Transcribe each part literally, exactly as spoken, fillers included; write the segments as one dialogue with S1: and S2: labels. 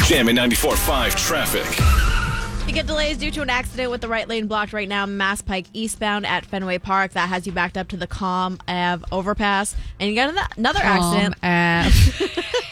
S1: Jammin' ninety-four point five traffic.
S2: You get delays due to an accident with the right lane blocked right now, Mass Pike eastbound at Fenway Park. That has you backed up to the Calm Ave overpass. And you got another
S3: Calm
S2: accident.
S3: Ave.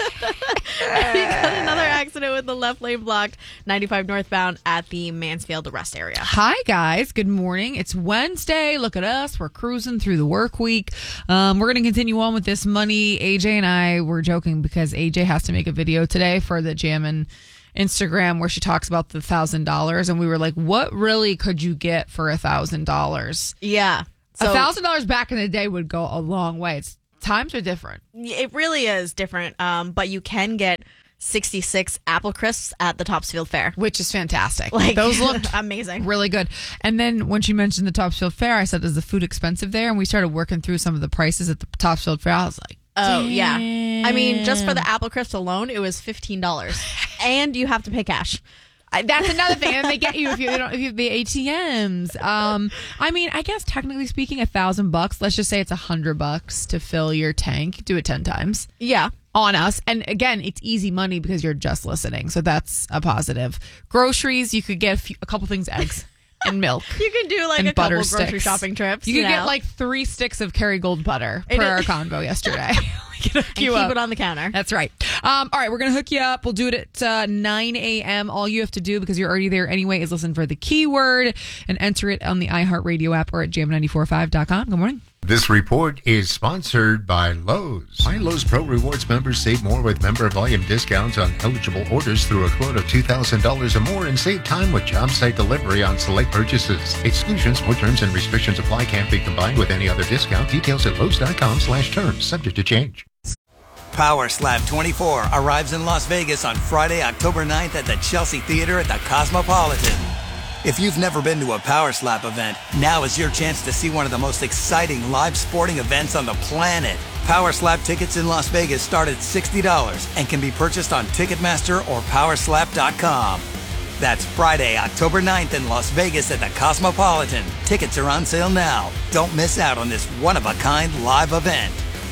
S2: You got another accident with the left lane blocked, ninety-five northbound at the Mansfield rest area.
S3: Hi, guys. Good morning. It's Wednesday. Look at us. We're cruising through the work week. Um, we're going to continue on with this money. A J and I were joking because A J has to make a video today for the Jammin' Instagram where she talks about the one thousand dollars. And we were like, what really could you get for one thousand dollars?
S2: Yeah.
S3: So, one thousand dollars back in the day would go a long way. It's, times are different.
S2: It really is different. Um, but you can get sixty-six apple crisps at the Topsfield Fair,
S3: which is fantastic.
S2: Like,
S3: those looked
S2: amazing,
S3: really good. And then when she mentioned the Topsfield Fair, I said, is the food expensive there? And we started working through some of the prices at the Topsfield Fair. I was like,
S2: oh,
S3: damn.
S2: yeah. I mean, just for the apple crisps alone, it was fifteen dollars. And you have to pay cash.
S3: That's another thing. And they get you if you don't if you have the A T Ms. Um, I mean, I guess technically speaking, a thousand bucks. Let's just say it's a hundred bucks to fill your tank. Do it ten times.
S2: Yeah,
S3: on us. And again, it's easy money because you're just listening, so that's a positive. Groceries, you could get a, few, a couple things, eggs and milk.
S2: You can do like
S3: and
S2: a couple
S3: butter
S2: grocery
S3: sticks.
S2: shopping trips.
S3: You,
S2: you
S3: could
S2: know?
S3: get like three sticks of Kerrygold butter
S2: It
S3: per
S2: is-
S3: our convo yesterday. We can hook
S2: and
S3: you
S2: keep
S3: up.
S2: it on the counter.
S3: That's right. Um, all right, we're going to hook you up. We'll do it at uh, nine a.m. All you have to do, because you're already there anyway, is listen for the keyword and enter it on the iHeartRadio app or at jam nine four five dot com. Good morning.
S4: This report is sponsored by Lowe's. Why Lowe's Pro Rewards members save more with member volume discounts on eligible orders through a quote of two thousand dollars or more, and save time with job site delivery on select purchases. Exclusions or terms and restrictions apply. Can't be combined with any other discount. Details at Lowe's.com slash terms. Subject to change.
S5: Power Slap twenty-four arrives in Las Vegas on Friday, October ninth at the Chelsea Theater at the Cosmopolitan. If you've never been to a Power Slap event, now is your chance to see one of the most exciting live sporting events on the planet. Power Slap tickets in Las Vegas start at sixty dollars and can be purchased on Ticketmaster or power slap dot com. That's Friday, October ninth in Las Vegas at the Cosmopolitan. Tickets are on sale now. Don't miss out on this one-of-a-kind live event.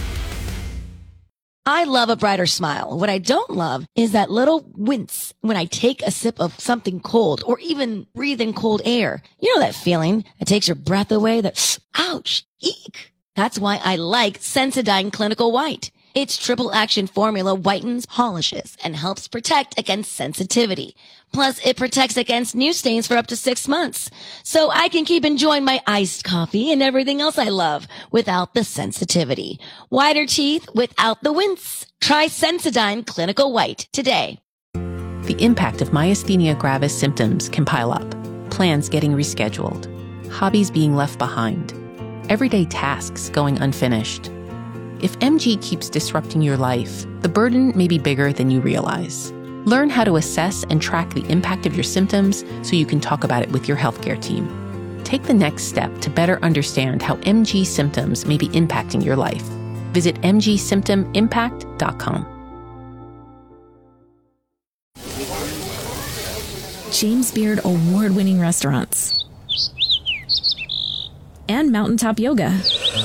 S6: I love a brighter smile. What I don't love is that little wince when I take a sip of something cold or even breathe in cold air. You know that feeling that takes your breath away, that ouch, eek. That's why I like Sensodyne Clinical White. Its triple action formula whitens, polishes, and helps protect against sensitivity. Plus, it protects against new stains for up to six months. So I can keep enjoying my iced coffee and everything else I love without the sensitivity. Whiter teeth without the wince. Try Sensodyne Clinical White today.
S7: The impact of myasthenia gravis symptoms can pile up. Plans getting rescheduled. Hobbies being left behind. Everyday tasks going unfinished. If M G keeps disrupting your life, the burden may be bigger than you realize. Learn how to assess and track the impact of your symptoms so you can talk about it with your healthcare team. Take the next step to better understand how M G symptoms may be impacting your life. Visit m g symptom impact dot com.
S8: James Beard award-winning restaurants. And mountaintop yoga.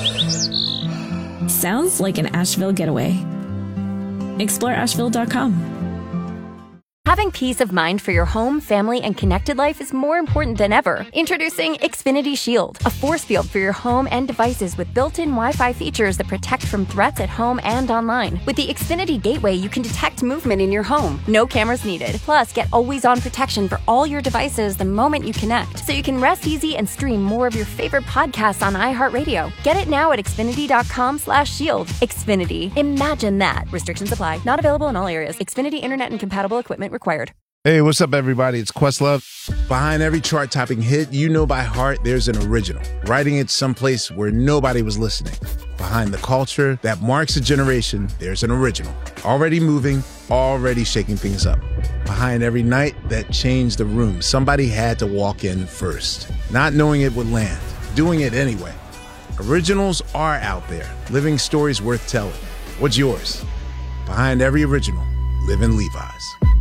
S8: Sounds like an Asheville getaway. explore asheville dot com.
S9: Having peace of mind for your home, family, and connected life is more important than ever. Introducing Xfinity Shield, a force field for your home and devices with built-in Wi-Fi features that protect from threats at home and online. With the Xfinity Gateway, you can detect movement in your home. No cameras needed. Plus, get always-on protection for all your devices the moment you connect, so you can rest easy and stream more of your favorite podcasts on iHeartRadio. Get it now at xfinity dot com slash shield. Xfinity. Imagine that. Restrictions apply. Not available in all areas. Xfinity Internet and compatible equipment required.
S10: Hey, what's up, everybody? It's Questlove. Behind every chart-topping hit you know by heart, there's an original, writing it someplace where nobody was listening. Behind the culture that marks a generation, there's an original, already moving, already shaking things up. Behind every night that changed the room, somebody had to walk in first, not knowing it would land, doing it anyway. Originals are out there, living stories worth telling. What's yours? Behind every original, live in Levi's.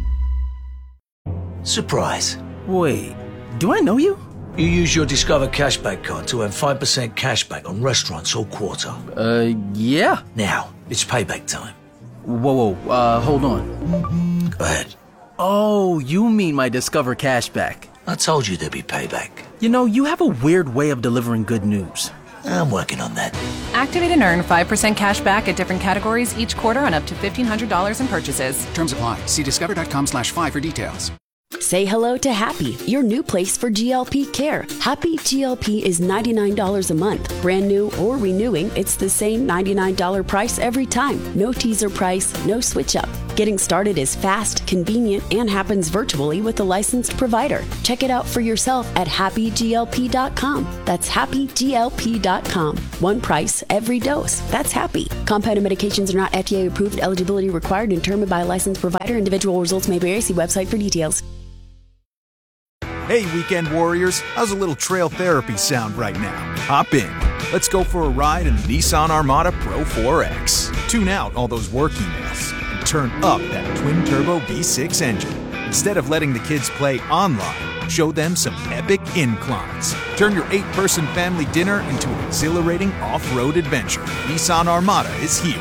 S11: Surprise. Wait, do I know you? You use your Discover Cashback card to earn five percent cashback on restaurants all quarter.
S12: Uh, yeah.
S11: Now, it's payback time.
S12: Whoa, whoa, uh, hold on.
S11: Go ahead.
S12: Oh, you mean my Discover cashback.
S11: I told you there'd be payback.
S12: You know, you have a weird way of delivering good news.
S11: I'm working on that.
S13: Activate and earn five percent cash back at different categories each quarter on up to fifteen hundred dollars in purchases.
S14: Terms apply. See discover.com slash five for details.
S15: Say hello to Happy, your new place for G L P care. Happy G L P is ninety-nine dollars a month. Brand new or renewing, it's the same ninety-nine dollars price every time. No teaser price, no switch up. Getting started is fast, convenient, and happens virtually with a licensed provider. Check it out for yourself at happy g l p dot com. That's happy g l p dot com. One price, every dose. That's Happy. Compounded medications are not F D A approved. Eligibility required and determined by a licensed provider. Individual results may vary. See website for details.
S16: Hey, weekend warriors, how's a little trail therapy sound right now? Hop in. Let's go for a ride in the Nissan Armada Pro four X. Tune out all those work emails and turn up that twin-turbo V six engine. Instead of letting the kids play online, show them some epic inclines. Turn your eight-person family dinner into an exhilarating off-road adventure. Nissan Armada is here.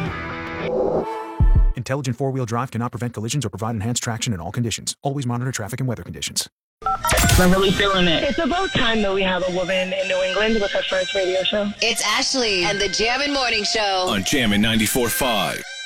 S16: Intelligent four-wheel drive cannot prevent collisions or provide enhanced traction in all conditions. Always monitor traffic and weather conditions.
S17: I'm really feeling it. It's about time that we have a woman in New England with her first radio show.
S18: It's Ashley and the Jammin' Morning Show
S1: on Jammin' ninety-four point five.